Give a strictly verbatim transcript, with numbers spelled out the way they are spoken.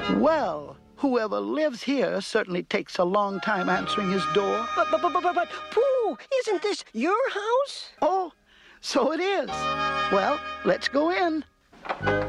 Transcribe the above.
Well, whoever lives here certainly takes a long time answering his door. But, but, but, but, but, Pooh, isn't this your house? Oh, so it is. Well, let's go in.